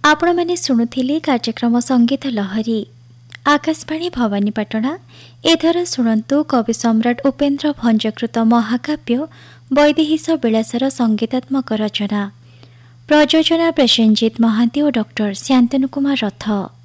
आपण मैंने शुणुथिले कार्यक्रम संगीत लहरी आकाशवाणी भवानीपाटना। एथर शुणु कवि सम्राट उपेन्द्र भंजकृत महाकाव्य वैदेहीश विलासर संगीतात्मक रचना। प्रयोजना प्रसेनजित महांती और डॉक्टर शांतनु कुमार रथ।